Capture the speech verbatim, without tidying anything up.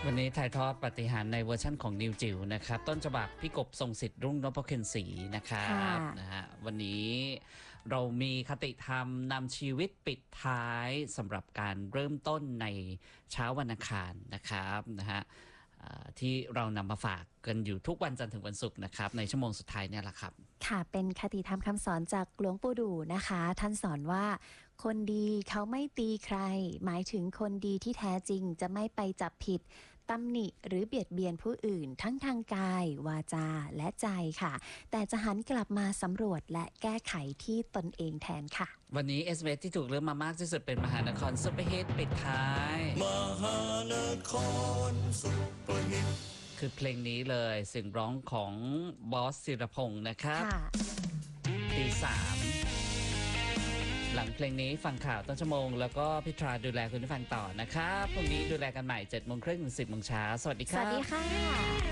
วันนี้ถ่ายทอดปาฏิหาริย์ในเวอร์ชั่นของนิวจิ๋วนะครับต้นฉบับพี่กบทรงสิทธิ์รุ่งนพเคนศรีนะครับนะฮะวันนี้เรามีคติธรรมนำชีวิตปิดท้ายสำหรับการเริ่มต้นในเช้าวันอังคารนะครับนะฮะที่เรานำมาฝากกันอยู่ทุกวันจันทร์ถึงวันศุกร์นะครับในชั่วโมงสุดท้ายเนี่ยแหละครับค่ะเป็นคติธรรมคำสอนจากหลวงปู่ดูนะคะท่านสอนว่าคนดีเขาไม่ตีใครหมายถึงคนดีที่แท้จริงจะไม่ไปจับผิดตำหนิหรือเบียดเบียนผู้อื่นทั้งทางกายวาจาและใจค่ะแต่จะหันกลับมาสำรวจและแก้ไขที่ตนเองแทนค่ะวันนี้ เอส เอ็ม เอส ที่ถูกเลือกมามากที่สุดเป็นมหานครซุปเปอร์ฮิตปิดท้ายมหานครซุปเปอร์ฮิตคือเพลงนี้เลยเสียงร้องของบอสศิรพงศ์นะครับตีสามหลังเพลงนี้ฟังข่าวต้นชั่วโมงแล้วก็พิธราดูแลคุณผู้ฟังต่อนะครับพรุ่งนี้ดูแลกันใหม่เจ็ดโมงครึ่งถึงสิบโมงเช้าสวัสดีครับสวัสดีค่ะ